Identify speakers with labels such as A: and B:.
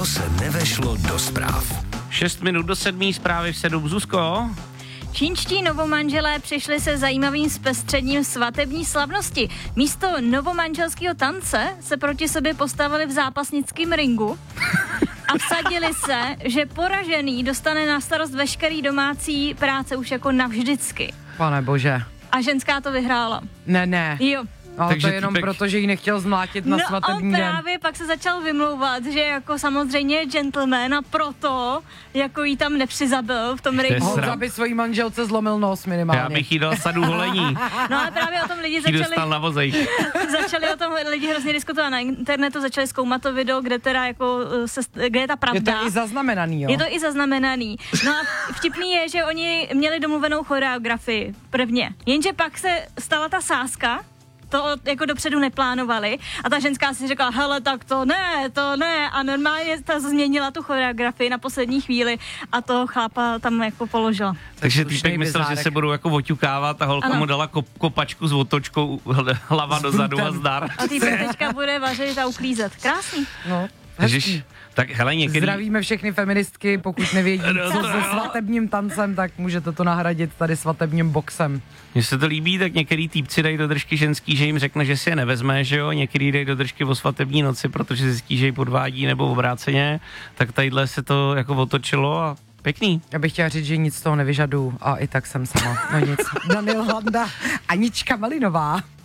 A: To se nevešlo do zpráv.
B: 6 minut do 7, zprávy v 7. Zuzko?
C: Čínští novomanželé přišli se zajímavým zpestřením svatební slavnosti. Místo novomanželského tance se proti sobě postavili v zápasnickém ringu a vsadili se, že poražený dostane na starost veškerý domácí práce už jako navždycky.
D: Pane bože.
C: A ženská to vyhrála.
D: Ne.
C: Jo.
D: Ale
B: Takže
D: to je jenom proto, že ji nechtěl zmlátit na svatební
C: on
D: den.
C: právě pak se začal vymlouvat, že jako samozřejmě je gentleman a proto jako jí tam nepřizabil v tom ringu.
D: Honza by svojí manželce zlomil nos minimálně.
B: Já bych jí dal sadu holení.
C: No ale právě o tom lidi
B: Jí dostal na vozejk.
C: začali o tom lidi hrozně diskutovat na internetu, začali zkoumat to video, kde teda jako kde je ta pravda.
D: Je to i zaznamenaný, jo?
C: Je to i zaznamenaný. No a vtipný je, že oni měli domluvenou choreografii prvně. Jenže pak se stala ta sázka, to jako dopředu neplánovali a ta ženská si řekla, hele, tak to ne a normálně ta změnila tu choreografii na poslední chvíli a to chlapa tam jako položila.
B: Takže týpek myslel, že se budou jako oťukávat a holka mu dala kopačku s otočkou, hlava dozadu a zdar.
C: A týpek teďka bude vařit a uklízet. Krásný.
D: No,
B: Ježiš, tak hele, někdy...
D: Zdravíme všechny feministky, pokud nevědí, co se svatebním tancem, tak můžete to nahradit tady svatebním boxem.
B: Mně se to líbí, tak některý týpci dají do držky ženský, že jim řekne, že si je nevezme, že jo, některý dají do držky o svatební noci, protože zjistí, že ji podvádí nebo obráceně, tak tadyhle se to jako otočilo a pěkný.
D: Já bych chtěla říct, že nic z toho nevyžadu a i tak jsem sama. No nic. Daniel Hlanda, Anička Malinová.